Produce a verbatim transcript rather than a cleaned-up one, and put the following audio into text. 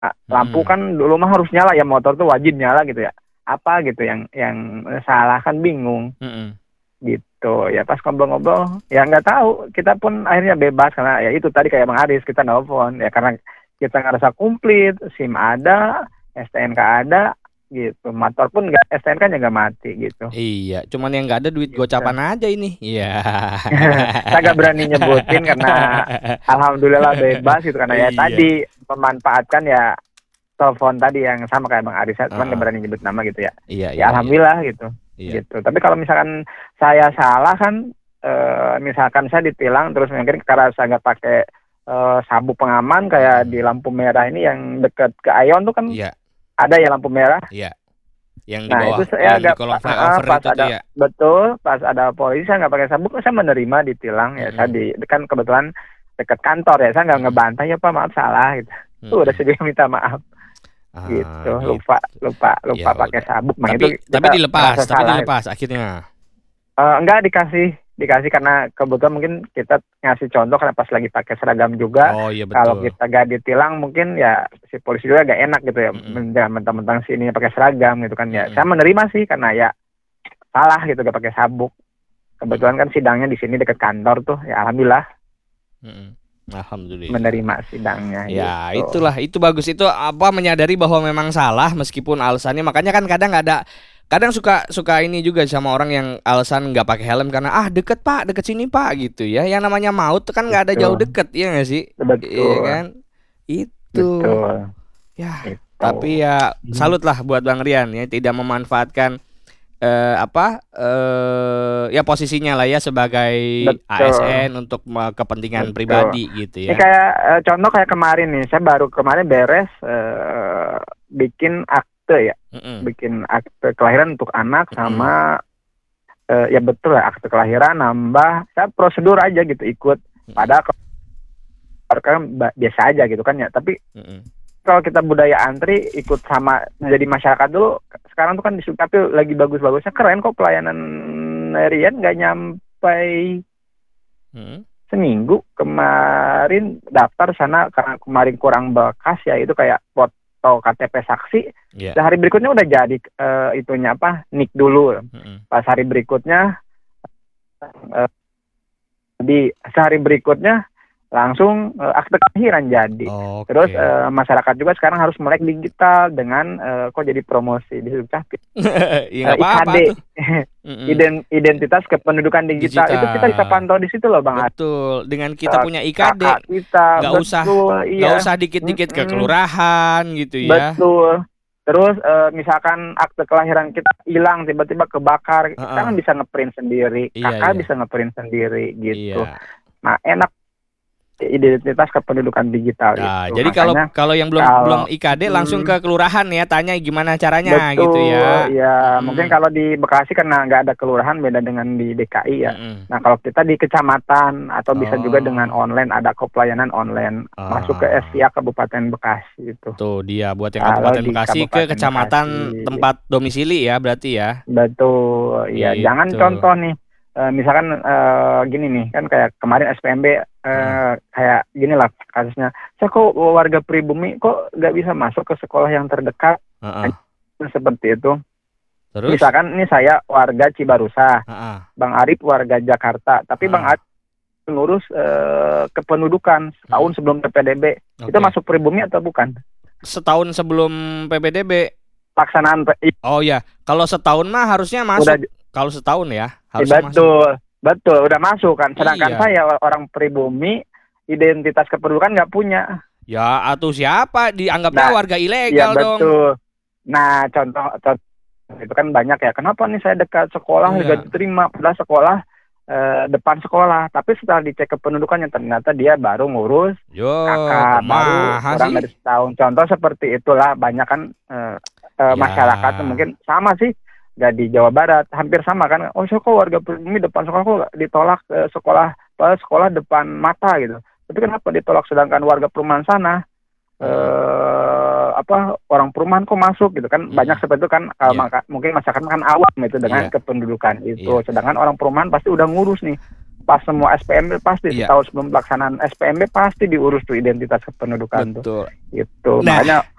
lampu Mm-mm. kan dulu mah harus nyala ya, motor tuh wajib nyala gitu ya. Apa gitu yang yang salah, kan bingung Mm-mm. gitu. Ya pas ngobrol-ngobrol ya nggak tahu, kita pun akhirnya bebas karena ya itu tadi kayak Bang Aris, kita nelpon ya karena kita ngerasa komplit, SIM ada, S T N K ada gitu. Motor pun nggak, S T N K-nya nggak mati gitu. Iya, cuman yang nggak ada duit Gitu. gocapan aja ini. Iya. Saya nggak berani nyebutin karena alhamdulillah bebas gitu, karena ya Iya. tadi memanfaatkan ya telepon tadi yang sama kayak Bang Aris, cuman nggak Heeh. berani nyebut nama gitu ya. Iya, Ya iya, iya. alhamdulillah gitu. Iya. Gitu. Tapi kalau misalkan saya salah kan, eh, misalkan saya ditilang terus mungkin karena saya nggak pakai eh, sabuk pengaman kayak Mm-mm. di lampu merah ini yang dekat ke Aeon tuh kan Iya, ada ya lampu merah. iya. Yang di Nah bawah, itu saya yang di agak kolong uh, uh, flyover pas itu tuh ada ya. betul, pas ada polisi saya nggak pakai sabuk, saya menerima ditilang ya. Saya Mm-mm. di kan kebetulan dekat kantor ya, saya nggak Mm-mm. ngebantah ya Pak, maaf salah gitu. Tuh udah Mm-mm. sedia minta maaf Ah, gitu, gitu. lupa lupa lupa Ya pakai udah. sabuk, mah itu Tapi tapi kita dilepas, ngerasa tapi salah gitu. dilepas akhirnya. Eh, enggak dikasih dikasih karena kebetulan mungkin kita ngasih contoh karena pas lagi pakai seragam juga. Oh iya Kalau betul. kita gak ditilang mungkin ya si polisi juga gak enak gitu ya, Mm-mm. jangan mentang-mentang sini pakai seragam gitu kan ya. Mm-mm. Saya menerima sih karena ya salah gitu, gak pakai sabuk. Kebetulan Mm-mm. kan sidangnya di sini dekat kantor tuh ya, alhamdulillah Mm-mm. Alhamdulillah. menerima sidangnya Ya, gitu. itulah, itu bagus itu apa menyadari bahwa memang salah meskipun alasannya. Makanya kan kadang ada kadang suka suka ini juga sama orang yang alasan nggak pakai helm karena ah deket Pak, deket sini Pak gitu ya. Yang namanya maut kan nggak ada jauh Betul, deket ya nggak sih? Iya betul, kan? Itu. betul Ya, itu. tapi ya Hmm. salut lah buat Bang Rian ya tidak memanfaatkan eh, apa eh ya posisinya lah ya sebagai Betul, A S N untuk me- kepentingan betul. pribadi gitu Ini ya. kayak eh, contoh kayak kemarin nih, saya baru kemarin beres eh, bikin akte ya, Mm-mm. bikin akte kelahiran untuk anak Mm-mm. sama eh, ya betul ya akte kelahiran nambah, saya prosedur aja gitu ikut. Mm-mm. Padahal kalau kan ba- biasa aja gitu kan ya. Tapi Mm-mm. kalau kita budaya antri ikut sama menjadi masyarakat dulu, sekarang tuh kan di Sukapil lagi bagus-bagusnya, keren kok pelayanan Rian nggak nyampe Mm-mm. seminggu kemarin daftar sana karena kemarin kurang bekas ya, itu kayak foto K T P saksi. Ya. Sehari berikutnya udah jadi eh, itunya apa nik dulu. Mm-mm. Pas hari berikutnya eh, di sehari berikutnya langsung eh, akte kelahiran jadi. Oke. Terus eh, masyarakat juga sekarang harus melek digital dengan eh, kok jadi promosi di Dukcapil. Ya Eh, nggak apa-apa I K D tuh. Mm-mm. Iden- identitas kependudukan digital, itu kita bisa Digital. pantau di situ loh Bang. Betul. Dengan kita Eh, punya I K D, kakak kita, nggak usah betul, nggak iya. usah dikit-dikit ke Mm-mm, kelurahan gitu ya. betul. Terus eh, misalkan akte kelahiran kita hilang tiba-tiba kebakar, kita Heeh. kan bisa ngeprint sendiri, Iya, kakak iya. bisa ngeprint sendiri gitu. Iya. Nah enak identitas kependudukan digital Nah, itu. jadi kalau Makanya kalau yang belum belum kalau I K D langsung ke mm, kelurahan ya, tanya gimana caranya gitu betul, ya. ya mungkin Mm-mm. kalau di Bekasi karena nggak ada kelurahan, beda dengan di D K I ya. Mm-mm. Nah kalau kita di kecamatan atau bisa juga dengan Oh. online, ada kok pelayanan online masuk ke Ah. S I A Kabupaten Bekasi itu. Tuh dia buat yang Kalau Kabupaten di Bekasi ke Kabupaten kecamatan Bekasi, tempat domisili ya berarti ya. betul, ya jangan Gitu. contoh nih, eh, misalkan eh, gini nih kan kayak kemarin S P M B eh, kayak gini lah kasusnya, saya kok warga pribumi kok nggak bisa masuk ke sekolah yang terdekat. Heeh. Seperti itu. Terus? Misalkan ini saya warga Cibarusa, Heeh. Bang Arif warga Jakarta, tapi Bang Ah. Arif mengurus eh, kependudukan setahun sebelum P P D B. Itu Oke. masuk pribumi atau bukan? Setahun sebelum P P D B. Pelaksanaan P- Oh ya, kalau setahun mah harusnya masuk. udah Kalau setahun ya, eh, harusnya masuk. betul, betul, udah masuk kan. Sedangkan Iya. saya orang pribumi identitas kependudukan nggak punya. Ya, atau siapa dianggapnya Nah, warga iya ilegal dong. betul. Nah, contoh, contoh itu kan banyak ya. Kenapa nih saya dekat sekolah Iya. nggak diterima? Padahal sekolah eh, depan sekolah. Tapi setelah dicek kependudukannya ternyata dia baru ngurus Yo, kakak, baru kumaha kurang sih? dari setahun. Contoh seperti itulah, banyak kan eh, Ya. eh, masyarakat mungkin sama sih. Nggak di Jawa Barat, hampir sama kan. Oh, so kok warga pribumi depan sekolah kok ditolak eh, sekolah padahal sekolah depan mata gitu. Tapi kenapa ditolak sedangkan warga perumahan sana eh apa orang perumahan kok masuk gitu kan. Hmm. Banyak seperti itu kan. eh, Iya. maka, mungkin masyarakat kan awam itu dengan Iya. kependudukan itu. Iya. Sedangkan orang perumahan pasti udah ngurus nih. pas semua S P M B pasti Iya. setahun sebelum pelaksanaan S P M B pasti diurus tuh identitas kependudukan tuh. Betul. Gitu. Nah. Makanya